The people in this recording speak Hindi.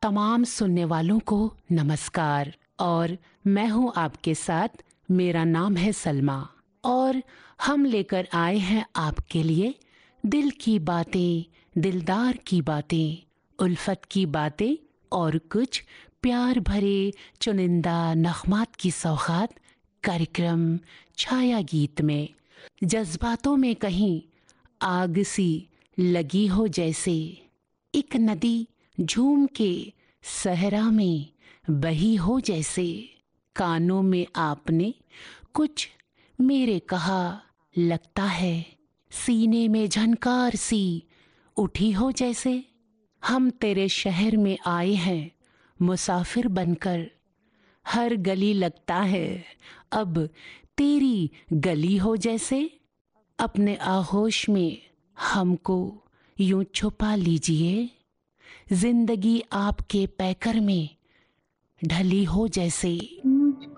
तमाम सुनने वालों को नमस्कार। और मैं हूं आपके साथ, मेरा नाम है सलमा और हम लेकर आए हैं आपके लिए दिल की बातें, दिलदार की बातें, उल्फत की बातें और कुछ प्यार भरे चुनिंदा नगमात की सौगात कार्यक्रम छाया गीत में। जज्बातों में कहीं आग सी लगी हो जैसे, एक नदी झूम के सहरा में बही हो जैसे, कानों में आपने कुछ मेरे कहा, लगता है सीने में झनकार सी उठी हो जैसे। हम तेरे शहर में आए हैं मुसाफिर बनकर, हर गली लगता है अब तेरी गली हो जैसे। अपने आगोश में हमको यूं छुपा लीजिए, जिंदगी आपके पैकर में ढली हो जैसे।